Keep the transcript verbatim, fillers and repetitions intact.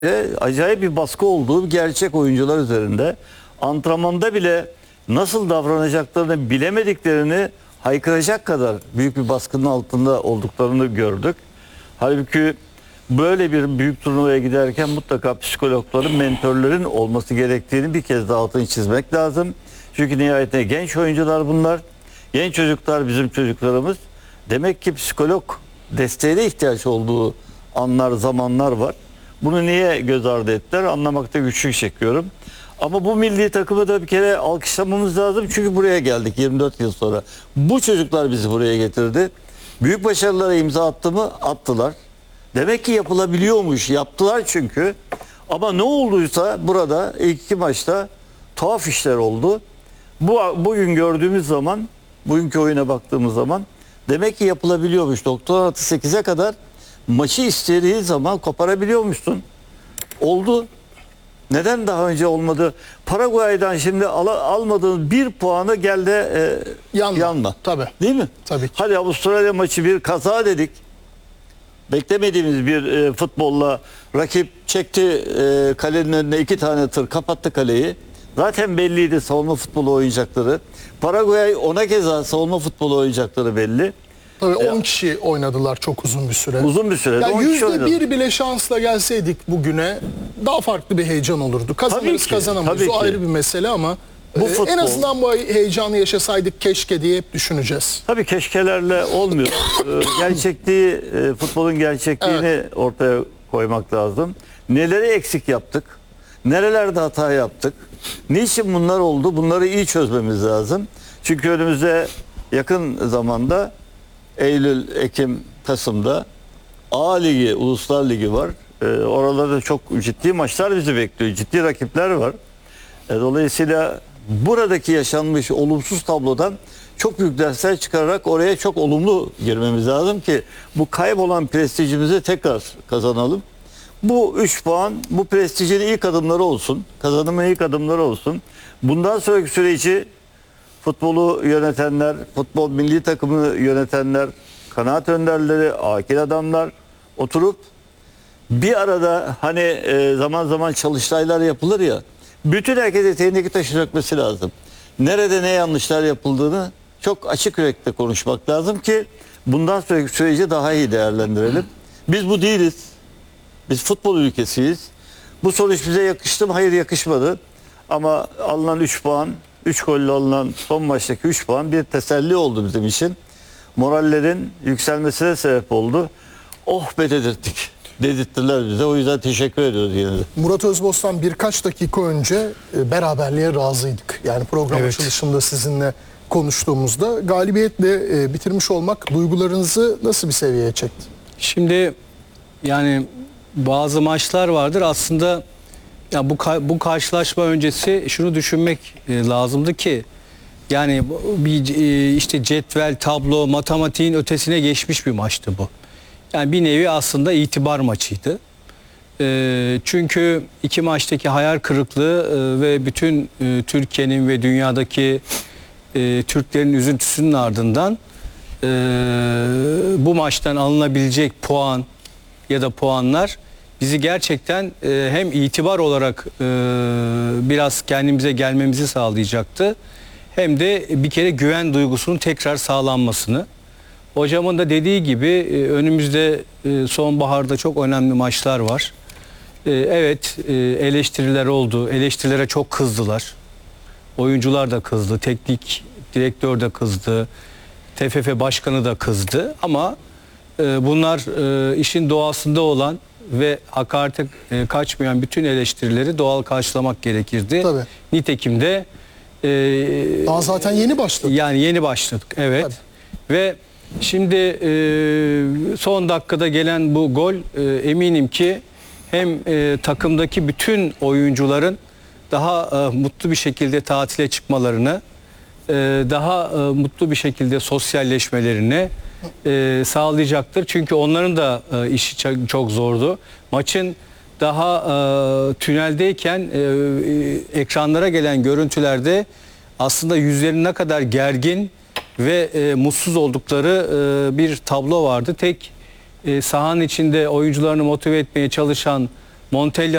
Ve acayip bir baskı olduğu gerçek oyuncular üzerinde. Antrenmanda bile nasıl davranacaklarını bilemediklerini haykıracak kadar büyük bir baskının altında olduklarını gördük. Halbuki böyle bir büyük turnuvaya giderken mutlaka psikologların, mentörlerin olması gerektiğini bir kez daha altını çizmek lazım. Çünkü nihayetinde genç oyuncular bunlar. Genç çocuklar bizim çocuklarımız. Demek ki psikolog desteğine ihtiyaç olduğu anlar, zamanlar var. Bunu niye göz ardı ettiler anlamakta güçlük çekiyorum. Ama bu milli takımı da bir kere alkışlamamız lazım. Çünkü buraya geldik yirmi dört yıl sonra. Bu çocuklar bizi buraya getirdi. Büyük başarılara imza attı mı? Attılar. Demek ki yapılabiliyormuş. Yaptılar çünkü. Ama ne olduysa burada ilk iki maçta tuhaf işler oldu. Bu bugün gördüğümüz zaman, bugünkü oyuna baktığımız zaman demek ki yapılabiliyormuş. doksan artı sekize kadar maçı istediği zaman koparabiliyormuşsun. Oldu. Neden daha önce olmadı? Paraguay'dan şimdi al, almadığın bir puanı gel de e, yanma. yanma. Tabii. Değil mi? Tabii ki. Hadi Avustralya maçı bir kaza dedik. Beklemediğimiz bir e, futbolla rakip çekti e, kalenin önüne iki tane tır kapattı kaleyi. Zaten belliydi savunma futbolu oynayacakları. Paraguay ona keza savunma futbolu oynayacakları belli. Tabii on kişi oynadılar çok uzun bir süre. Uzun bir süre. Yani yüzde bir bile şansla gelseydik bugüne daha farklı bir heyecan olurdu. Kazanırız kazanamayız o ayrı bir mesele ama bu e, en azından bu heyecanı yaşasaydık keşke diye hep düşüneceğiz. Tabii keşkelerle olmuyor. Gerçekliği, e, futbolun gerçekliğini evet. ortaya koymak lazım. Neleri eksik yaptık? Nerelerde hata yaptık? Niçin bunlar oldu? Bunları iyi çözmemiz lazım. Çünkü önümüzde yakın zamanda Eylül, Ekim, Kasım'da A Ligi, Uluslar Ligi var. Ee, oralarda çok ciddi maçlar bizi bekliyor. Ciddi rakipler var. E, dolayısıyla buradaki yaşanmış olumsuz tablodan çok büyük dersler çıkararak oraya çok olumlu girmemiz lazım ki bu kaybolan prestijimizi tekrar kazanalım. Bu üç puan, bu prestijin ilk adımları olsun. Kazanımın ilk adımları olsun. Bundan sonraki süreci futbolu yönetenler, futbol milli takımını yönetenler, kanaat önderleri, akil adamlar oturup bir arada hani e, zaman zaman çalıştaylar yapılır ya, bütün herkes eteğindeki taşı dökmesi lazım. Nerede ne yanlışlar yapıldığını çok açık yürekle konuşmak lazım ki bundan sonraki süreci daha iyi değerlendirelim. Biz bu değiliz. Biz futbol ülkesiyiz. Bu sonuç bize yakıştı mı? Hayır, yakışmadı. Ama alınan üç puan, üç golle alınan son maçtaki üç puan bir teselli oldu bizim için. Morallerin yükselmesine sebep oldu. Oh be dedirttik. Dedirttiler bize. O yüzden teşekkür ediyoruz yine de. Murat Özbostan birkaç dakika önce beraberliğe razıydık. Yani program evet. açılışında sizinle konuştuğumuzda galibiyetle bitirmiş olmak duygularınızı nasıl bir seviyeye çekti? Şimdi yani bazı maçlar vardır aslında ya bu bu karşılaşma öncesi şunu düşünmek lazımdı ki yani bir işte cetvel, tablo, matematiğin ötesine geçmiş bir maçtı bu. Yani bir nevi aslında itibar maçıydı. Çünkü iki maçtaki hayal kırıklığı ve bütün Türkiye'nin ve dünyadaki Türklerin üzüntüsünün ardından bu maçtan alınabilecek puan ya da puanlar bizi gerçekten e, hem itibar olarak e, biraz kendimize gelmemizi sağlayacaktı. Hem de bir kere güven duygusunun tekrar sağlanmasını. Hocamın da dediği gibi e, önümüzde e, sonbaharda çok önemli maçlar var. E, evet e, eleştiriler oldu. Eleştirilere çok kızdılar. Oyuncular da kızdı. Teknik direktör de kızdı. T F F başkanı da kızdı. Ama e, bunlar e, işin doğasında olan ve hakarete e, kaçmayan bütün eleştirileri doğal karşılamak gerekirdi. Tabii. Nitekim de e, daha zaten yeni başladık. Yani yeni başladık. Evet. Tabii. Ve şimdi e, son dakikada gelen bu gol e, eminim ki hem e, takımdaki bütün oyuncuların daha e, mutlu bir şekilde tatile çıkmalarını, e, daha e, mutlu bir şekilde sosyalleşmelerini E, sağlayacaktır. Çünkü onların da e, işi çok, çok zordu. Maçın daha e, tüneldeyken e, e, ekranlara gelen görüntülerde aslında yüzlerinin ne kadar gergin ve e, mutsuz oldukları e, bir tablo vardı. Tek e, sahanın içinde oyuncularını motive etmeye çalışan Montella